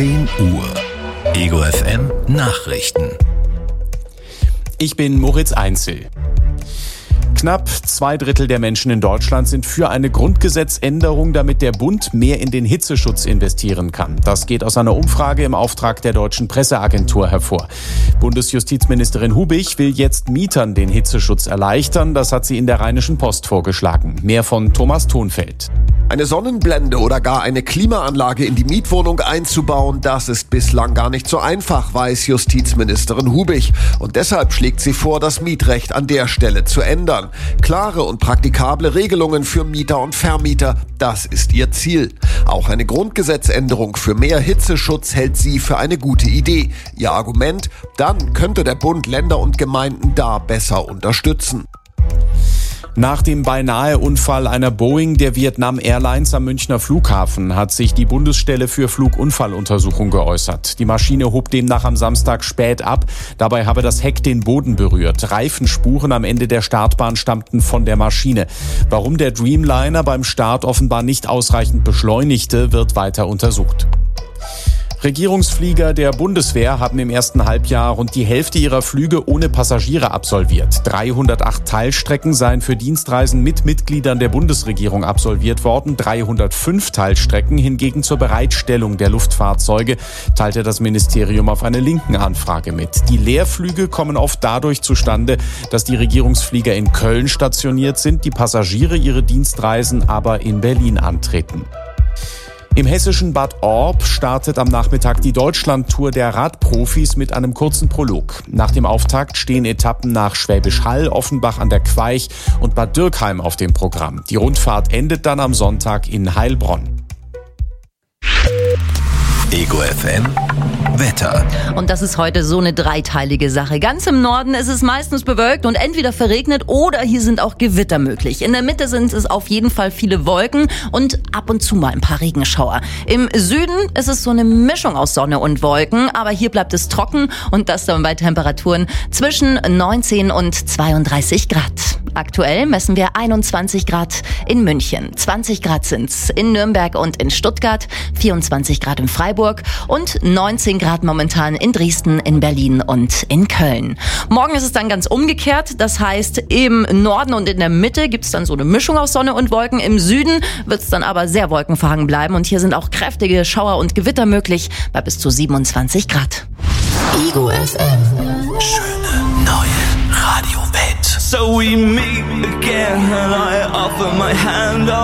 10 Uhr. Ego FM Nachrichten. Ich bin Moritz Einzel. Knapp 2/3 der Menschen in Deutschland sind für eine Grundgesetzänderung, damit der Bund mehr in den Hitzeschutz investieren kann. Das geht aus einer Umfrage im Auftrag der Deutschen Presseagentur hervor. Bundesjustizministerin Hubich will jetzt Mietern den Hitzeschutz erleichtern. Das hat sie in der Rheinischen Post vorgeschlagen. Mehr von Thomas Thonfeld. Eine Sonnenblende oder gar eine Klimaanlage in die Mietwohnung einzubauen, das ist bislang gar nicht so einfach, weiß Justizministerin Hubich. Und deshalb schlägt sie vor, das Mietrecht an der Stelle zu ändern. Klare und praktikable Regelungen für Mieter und Vermieter, das ist ihr Ziel. Auch eine Grundgesetzänderung für mehr Hitzeschutz hält sie für eine gute Idee. Ihr Argument: Dann könnte der Bund Länder und Gemeinden da besser unterstützen. Nach dem Beinahe-Unfall einer Boeing der Vietnam Airlines am Münchner Flughafen hat sich die Bundesstelle für Flugunfalluntersuchung geäußert. Die Maschine hob demnach am Samstag spät ab. Dabei habe das Heck den Boden berührt. Reifenspuren am Ende der Startbahn stammten von der Maschine. Warum der Dreamliner beim Start offenbar nicht ausreichend beschleunigte, wird weiter untersucht. Regierungsflieger der Bundeswehr haben im ersten Halbjahr rund die Hälfte ihrer Flüge ohne Passagiere absolviert. 308 Teilstrecken seien für Dienstreisen mit Mitgliedern der Bundesregierung absolviert worden. 305 Teilstrecken hingegen zur Bereitstellung der Luftfahrzeuge, teilte das Ministerium auf eine Linken-Anfrage mit. Die Leerflüge kommen oft dadurch zustande, dass die Regierungsflieger in Köln stationiert sind, die Passagiere ihre Dienstreisen aber in Berlin antreten. Im hessischen Bad Orb startet am Nachmittag die Deutschlandtour der Radprofis mit einem kurzen Prolog. Nach dem Auftakt stehen Etappen nach Schwäbisch Hall, Offenbach an der Queich und Bad Dürkheim auf dem Programm. Die Rundfahrt endet dann am Sonntag in Heilbronn. Ego FM Wetter. Und das ist heute so eine dreiteilige Sache. Ganz im Norden ist es meistens bewölkt und entweder verregnet oder hier sind auch Gewitter möglich. In der Mitte sind es auf jeden Fall viele Wolken und ab und zu mal ein paar Regenschauer. Im Süden ist es so eine Mischung aus Sonne und Wolken, aber hier bleibt es trocken und das dann bei Temperaturen zwischen 19 und 32 Grad. Aktuell messen wir 21 Grad in München, 20 Grad sind's in Nürnberg und in Stuttgart, 24 Grad in Freiburg und 19 Grad momentan in Dresden, in Berlin und in Köln. Morgen ist es dann ganz umgekehrt, das heißt im Norden und in der Mitte gibt's dann so eine Mischung aus Sonne und Wolken. Im Süden wird's dann aber sehr wolkenverhangen bleiben und hier sind auch kräftige Schauer und Gewitter möglich bei bis zu 27 Grad. Ego FM. Schöne neue Radiowelt. So we meet again and I offer my hand up.